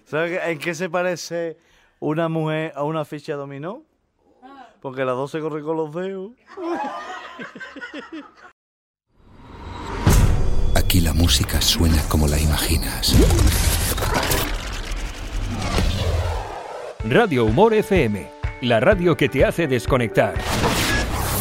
¿Sabes en qué se parece una mujer a una ficha de dominó? Porque las dos se corren con los dedos. Aquí la música suena como la imaginas. Radio Humor FM, la radio que te hace desconectar.